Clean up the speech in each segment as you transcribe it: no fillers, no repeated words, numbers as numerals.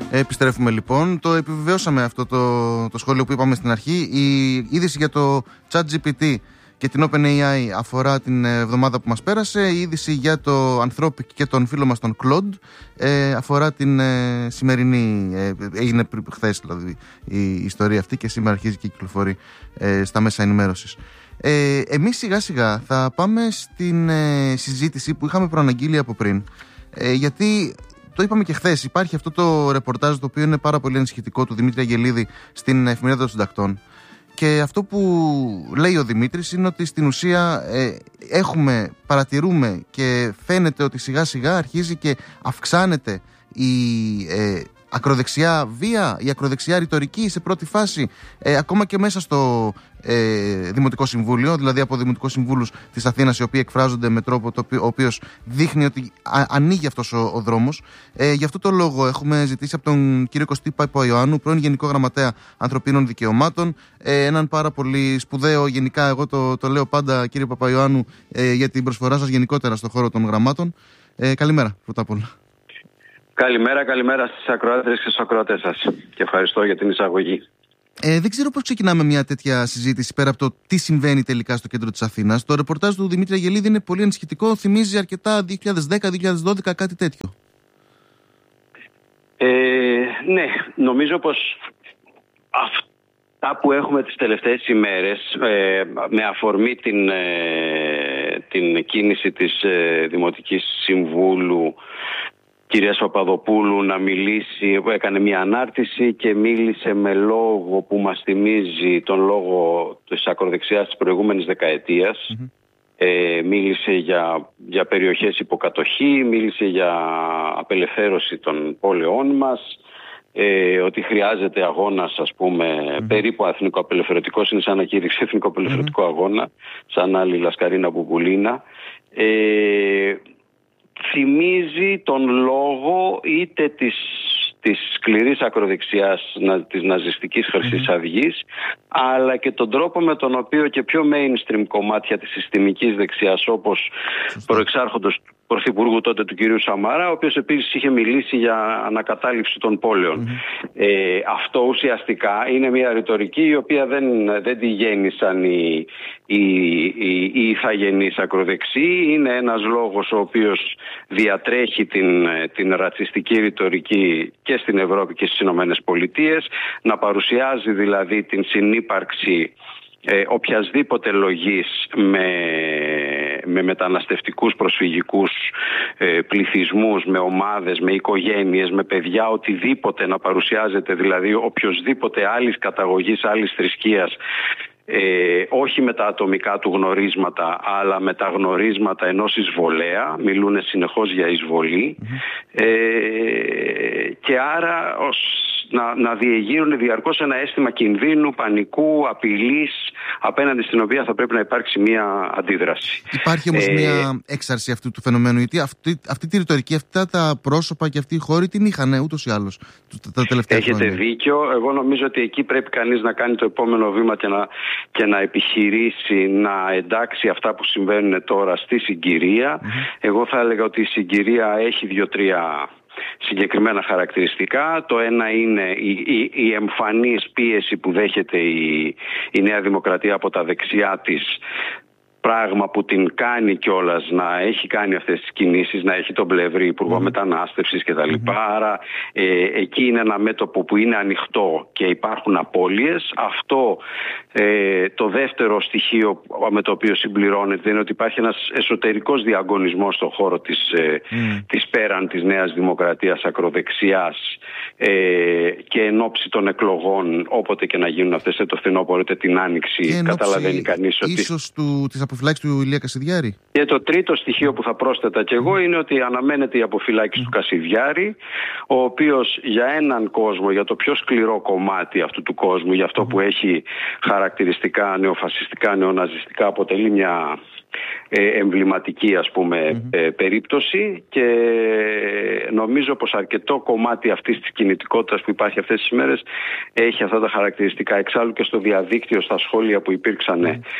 Επιστρέφουμε λοιπόν. Το επιβεβαίωσαμε αυτό το σχόλιο που είπαμε στην αρχή. Η είδηση για το ChatGPT και την OpenAI αφορά την εβδομάδα που μας πέρασε. Η είδηση για το Anthropic και τον φίλο μας τον Claude αφορά την σημερινή. Έγινε χθες δηλαδή η ιστορία αυτή και σήμερα αρχίζει και κυκλοφορεί στα μέσα ενημέρωσης. Εμείς σιγά σιγά θα πάμε στην συζήτηση που είχαμε προαναγγείλει από πριν, γιατί το είπαμε και χθες, υπάρχει αυτό το ρεπορτάζ το οποίο είναι πάρα πολύ ανησυχητικό του Δημήτρη Αγγελίδη στην Εφημερίδα των Συντακτών, και αυτό που λέει ο Δημήτρης είναι ότι στην ουσία παρατηρούμε και φαίνεται ότι σιγά σιγά αρχίζει και αυξάνεται η ακροδεξιά βία, η ακροδεξιά ρητορική σε πρώτη φάση, ακόμα και μέσα στο Δημοτικό Συμβούλιο, δηλαδή από δημοτικούς συμβούλους της Αθήνας, οι οποίοι εκφράζονται με τρόπο ο οποίος δείχνει ότι ανοίγει αυτός ο δρόμος. Γι' αυτό το λόγο έχουμε ζητήσει από τον κύριο Κωστή Παπαϊωάννου, πρώην Γενικό Γραμματέα Ανθρωπίνων Δικαιωμάτων, έναν πάρα πολύ σπουδαίο, γενικά εγώ το λέω πάντα κύριε Παπαϊωάννου, για την προσφορά σας γενικότερα στον χώρο των γραμμάτων. Καλημέρα πρώτα απ' όλα. Καλημέρα στις ακροάτρες και στους ακροατές σας και ευχαριστώ για την εισαγωγή. Δεν ξέρω πώς ξεκινάμε μια τέτοια συζήτηση πέρα από το τι συμβαίνει τελικά στο κέντρο της Αθήνας. Το ρεπορτάζ του Δημήτρη Αγγελίδη είναι πολύ ανησυχητικό, θυμίζει αρκετά 2010-2012, κάτι τέτοιο. Ναι, νομίζω πως αυτά που έχουμε τις τελευταίες ημέρες, με αφορμή την κίνηση της Δημοτικής Συμβούλου κυρίας Παπαδοπούλου να μιλήσει, έκανε μια ανάρτηση και μίλησε με λόγο που μας θυμίζει τον λόγο της ακροδεξιάς της προηγούμενης δεκαετίας. Μίλησε για περιοχές υποκατοχή, μίλησε για απελευθέρωση των πόλεων μας, ότι χρειάζεται αγώνας, ας πούμε, περίπου εθνικοαπελευθερωτικός, είναι σαν να κήρυξε εθνικοαπελευθερωτικό αγώνα, σαν άλλη Λασκαρίνα Μπουμπουλίνα. Θυμίζει τον λόγο είτε της σκληρής ακροδεξιάς, της ναζιστικής Χρυσής Αυγής, αλλά και τον τρόπο με τον οποίο και πιο mainstream κομμάτια της συστημικής δεξιάς, όπως προεξάρχοντος πρωθυπουργού τότε του κυρίου Σαμαρά, ο οποίος επίσης είχε μιλήσει για ανακατάληψη των πόλεων. Αυτό ουσιαστικά είναι μια ρητορική η οποία δεν τη γέννησαν οι ηθαγενείς ακροδεξιοί. Είναι ένας λόγος ο οποίος διατρέχει την ρατσιστική ρητορική και στην Ευρώπη και στις Ηνωμένες Πολιτείες, να παρουσιάζει δηλαδή την συνύπαρξη οποιασδήποτε λογής με μεταναστευτικούς προσφυγικούς πληθυσμούς, με ομάδες, με οικογένειες, με παιδιά, οτιδήποτε να παρουσιάζεται, δηλαδή οποιοσδήποτε άλλης καταγωγής, άλλης θρησκείας, όχι με τα ατομικά του γνωρίσματα, αλλά με τα γνωρίσματα ενός εισβολέα. Μιλούν συνεχώς για εισβολή, και άρα να διεγείρουν διαρκώς ένα αίσθημα κινδύνου, πανικού, απειλής, απέναντι στην οποία θα πρέπει να υπάρξει μια αντίδραση. Υπάρχει όμως μια έξαρση αυτού του φαινομένου, γιατί αυτή τη ρητορική, αυτά τα πρόσωπα και αυτοί οι χώροι την είχαν ούτως ή άλλως τα τελευταία χρόνια. Έχετε δίκιο. Εγώ νομίζω ότι εκεί πρέπει κανείς να κάνει το επόμενο βήμα και να επιχειρήσει να εντάξει αυτά που συμβαίνουν τώρα στη συγκυρία. Εγώ θα έλεγα ότι η συγκυρία έχει 2-3 συγκεκριμένα χαρακτηριστικά. Το ένα είναι η εμφανής πίεση που δέχεται η Νέα Δημοκρατία από τα δεξιά της, πράγμα που την κάνει κιόλας να έχει κάνει αυτές τις κινήσεις, να έχει τον Πλεύρη Υπουργό Μετανάστευσης κτλ. Άρα εκεί είναι ένα μέτωπο που είναι ανοιχτό και υπάρχουν απώλειες. Αυτό το δεύτερο στοιχείο με το οποίο συμπληρώνεται είναι ότι υπάρχει ένας εσωτερικός διαγωνισμός στον χώρο της πέραν της Νέας Δημοκρατίας ακροδεξιάς, και εν ώψη των εκλογών, όποτε και να γίνουν αυτές, το φθινόπωρο είτε την άνοιξη, καταλαβαίνει κανείς ότι ίσως της αποφυλάκης του Ηλία Κασιδιάρη. Και το τρίτο στοιχείο που θα πρόσθετα κι εγώ είναι ότι αναμένεται η αποφυλάκηση του Κασιδιάρη, ο οποίος για έναν κόσμο, για το πιο σκληρό κομμάτι αυτού του κόσμου, για αυτό που έχει χαρακτηριστικά νεοφασιστικά, νεοναζιστικά, αποτελεί μια εμβληματική, ας πούμε, περίπτωση, και νομίζω πως αρκετό κομμάτι αυτής της κινητικότητας που υπάρχει αυτές τις μέρες έχει αυτά τα χαρακτηριστικά. Εξάλλου και στο διαδίκτυο, στα σχόλια που υπήρξαν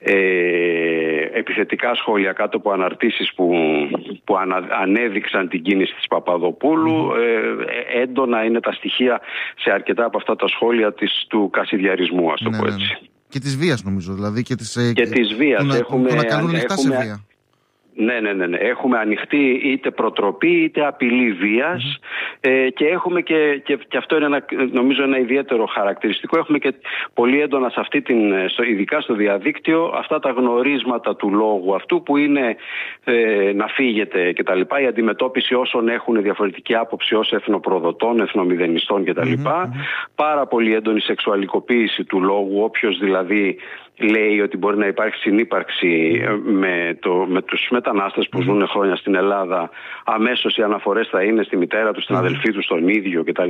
επιθετικά σχόλια κάτω από αναρτήσεις που ανέδειξαν την κίνηση της Παπαδοπούλου. Έντονα είναι τα στοιχεία σε αρκετά από αυτά τα σχόλια του κασιδιαρισμού, ας το πω έτσι. Και της βίας, νομίζω, δηλαδή. Και της βίας. Του να καλούν λεφτά σε βία. Ναι. Έχουμε ανοιχτή είτε προτροπή είτε απειλή βίας, και έχουμε και αυτό είναι νομίζω ένα ιδιαίτερο χαρακτηριστικό. Έχουμε και πολύ έντονα σε ειδικά στο διαδίκτυο, αυτά τα γνωρίσματα του λόγου αυτού που είναι να φύγετε κτλ. Η αντιμετώπιση όσων έχουν διαφορετική άποψη ως εθνοπροδοτών, εθνομηδενιστών κτλ. Πάρα πολύ έντονη σεξουαλικοποίηση του λόγου. Όποιος δηλαδή λέει ότι μπορεί να υπάρχει συνύπαρξη με τους μετανάστες που ζουν χρόνια στην Ελλάδα, αμέσως οι αναφορές θα είναι στη μητέρα του, στην αδελφή του, στον ίδιο κτλ.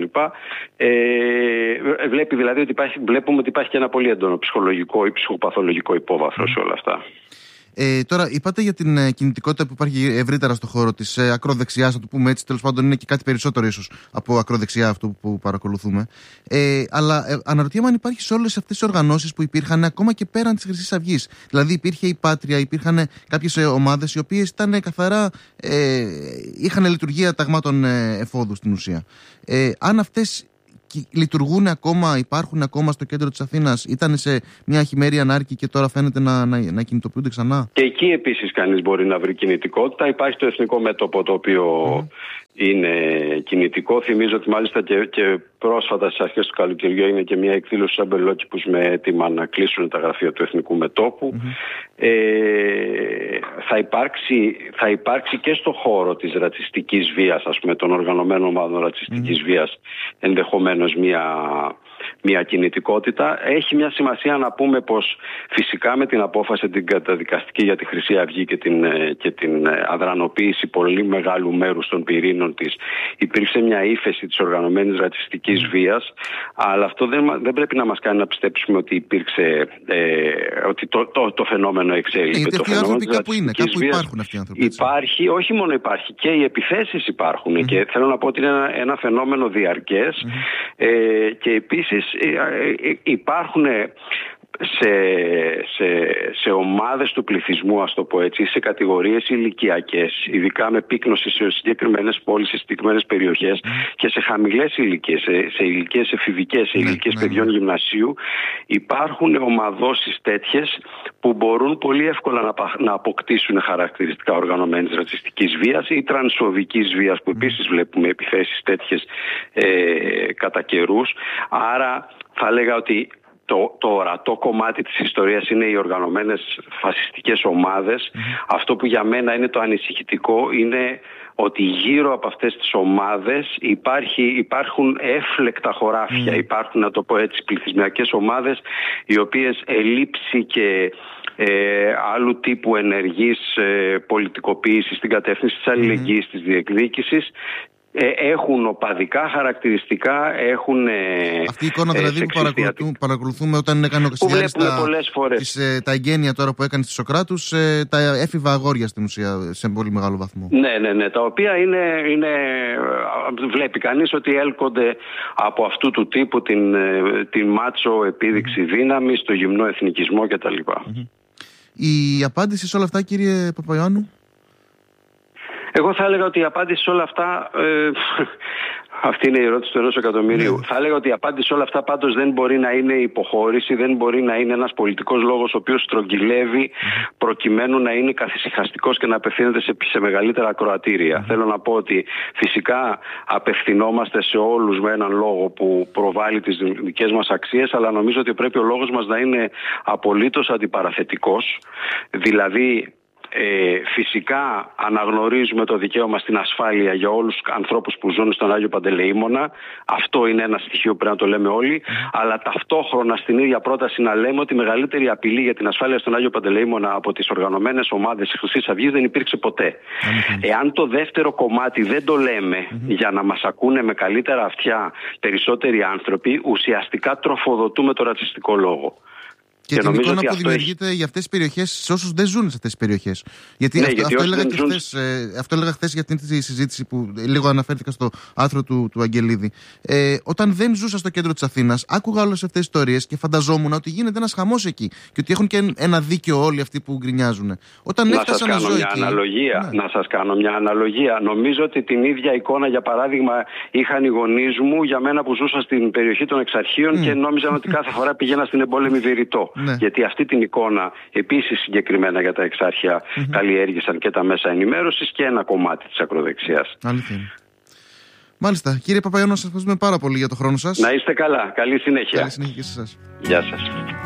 Βλέπουμε ότι υπάρχει και ένα πολύ έντονο ψυχολογικό ή ψυχοπαθολογικό υπόβαθρο σε όλα αυτά. Τώρα, είπατε για την κινητικότητα που υπάρχει ευρύτερα στον χώρο της ακροδεξιάς, να το πούμε έτσι. Τέλος πάντων, είναι και κάτι περισσότερο ίσως από ακροδεξιά αυτό που παρακολουθούμε. Αλλά αναρωτιέμαι αν υπάρχει σε όλες αυτές τις οργανώσεις που υπήρχαν ακόμα και πέραν της Χρυσής Αυγής. Δηλαδή, υπήρχε η Πάτρια, υπήρχαν κάποιες ομάδες οι οποίες ήταν καθαρά. Είχαν λειτουργία ταγμάτων εφόδου στην ουσία. Αν αυτές λειτουργούν ακόμα, υπάρχουν ακόμα στο κέντρο της Αθήνας, ήταν σε μια χειμέρια ανάρκη και τώρα φαίνεται να κινητοποιούνται ξανά. Και εκεί επίσης κανείς μπορεί να βρει κινητικότητα. Υπάρχει το Εθνικό Μέτωπο, το οποίο είναι κινητικό. Θυμίζω ότι μάλιστα και πρόσφατα στις αρχές του καλοκαιριού είναι και μια εκδήλωση στους αμπελόκηπους με έτοιμα να κλείσουν τα γραφεία του Εθνικού Μετώπου. Θα υπάρξει και στο χώρο της ρατσιστικής βίας, ας πούμε, των οργανωμένων ομάδων ρατσιστικής βίας, ενδεχομένως μια κινητικότητα. Έχει μια σημασία να πούμε πως φυσικά με την απόφαση την καταδικαστική για τη Χρυσή Αυγή και την αδρανοποίηση πολύ μεγάλου μέρους των πυρήνων της, υπήρξε μια ύφεση της οργανωμένης ρατσιστικής βίας, αλλά αυτό δεν πρέπει να μας κάνει να πιστέψουμε ότι υπήρξε ότι το φαινόμενο εξέλιξε. Γιατί άνθρωποι κάπου είναι, κάπου υπάρχουν αυτοί οι άνθρωποι. Υπάρχει, όχι μόνο υπάρχει, και οι επιθέσεις υπάρχουν, και θέλω να πω ότι είναι ένα φαινόμενο διαρκές, και επίσης υπάρχουν σε ομάδες του πληθυσμού, ας το πω έτσι, σε κατηγορίες ηλικιακές, ειδικά με πύκνωση σε συγκεκριμένες πόλεις, σε συγκεκριμένες περιοχές και σε χαμηλές ηλικίες, σε ηλικίες εφηβικές, σε ηλικίες παιδιών γυμνασίου, υπάρχουν ομαδώσεις τέτοιες που μπορούν πολύ εύκολα να αποκτήσουν χαρακτηριστικά οργανωμένης ρατσιστικής βίας ή τρανσφοβικής βίας, που επίσης βλέπουμε επιθέσεις τέτοιες κατά καιρούς. Άρα θα έλεγα ότι το ορατό κομμάτι της ιστορίας είναι οι οργανωμένες φασιστικές ομάδες. Αυτό που για μένα είναι το ανησυχητικό είναι ότι γύρω από αυτές τις ομάδες υπάρχουν έφλεκτα χωράφια, υπάρχουν, να το πω έτσι, πληθυσμιακές ομάδες οι οποίες ελήψη και άλλου τύπου ενεργής πολιτικοποίησης στην κατεύθυνση της αλληλεγγύης, της διεκδίκησης, έχουν οπαδικά χαρακτηριστικά, έχουν. Αυτή η εικόνα δηλαδή που παρακολουθούμε όταν έκανε ο Κασιδιάρης τα εγγένεια τώρα που έκανε στις Σοκράτους, τα έφηβα αγόρια στην ουσία σε πολύ μεγάλο βαθμό. Ναι, τα οποία είναι βλέπει κανείς ότι έλκονται από αυτού του τύπου την μάτσο επίδειξη δύναμης, το γυμνό εθνικισμό κτλ. Η απάντηση σε όλα αυτά, κύριε Παπαϊωάννου? Εγώ θα έλεγα ότι η απάντηση σε όλα αυτά, αυτή είναι η ερώτηση του 1 εκατομμυρίου. Θα έλεγα ότι η απάντηση σε όλα αυτά πάντως δεν μπορεί να είναι υποχώρηση, δεν μπορεί να είναι ένας πολιτικός λόγος ο οποίος στρογγυλεύει προκειμένου να είναι καθησυχαστικός και να απευθύνεται σε μεγαλύτερα ακροατήρια. Θέλω να πω ότι φυσικά απευθυνόμαστε σε όλους με έναν λόγο που προβάλλει τις δικές μας αξίες, αλλά νομίζω ότι πρέπει ο λόγος μας να είναι απολύτως αντιπαραθετικός. Δηλαδή, φυσικά αναγνωρίζουμε το δικαίωμα στην ασφάλεια για όλους τους ανθρώπους που ζουν στον Άγιο Παντελεήμονα. Αυτό είναι ένα στοιχείο που πρέπει να το λέμε όλοι. Αλλά ταυτόχρονα στην ίδια πρόταση να λέμε ότι η μεγαλύτερη απειλή για την ασφάλεια στον Άγιο Παντελεήμονα από τις οργανωμένες ομάδες της Χρυσής Αυγής δεν υπήρξε ποτέ. Εάν το δεύτερο κομμάτι δεν το λέμε για να μας ακούνε με καλύτερα αυτιά περισσότεροι άνθρωποι, ουσιαστικά τροφοδοτούμε το ρατσιστικό λόγο. Και την εικόνα που δημιουργείται για αυτές τις περιοχές, σε όσους δεν ζουν σε αυτές τις περιοχές. Γιατί αυτό έλεγα χθες για αυτή τη συζήτηση που λίγο αναφέρθηκα στο άρθρο του Αγγελίδη. Όταν δεν ζούσα στο κέντρο της Αθήνας, άκουγα όλες αυτές τις ιστορίες και φανταζόμουν ότι γίνεται ένας χαμός εκεί και ότι έχουν και ένα δίκιο όλοι αυτοί που γκρινιάζουν. Όταν έφτασα να ζω εκεί. Να σας κάνω μια αναλογία. Νομίζω ότι την ίδια εικόνα, για παράδειγμα, είχαν οι γονείς μου για μένα που ζούσα στην περιοχή των Εξαρχείων και νόμιζαν ότι κάθε φορά πήγαινα στην εμπόλεμη Βηρητό. Γιατί αυτή την εικόνα επίσης συγκεκριμένα για τα Εξάρχεια καλλιέργησαν και τα μέσα ενημέρωσης και ένα κομμάτι της ακροδεξιάς. Αλήθεια. Μάλιστα. Κύριε Παπαϊωάννου, σας ευχαριστούμε πάρα πολύ για το χρόνο σας. Να είστε καλά. Καλή συνέχεια. Καλή συνέχεια και σε εσάς. Γεια σας.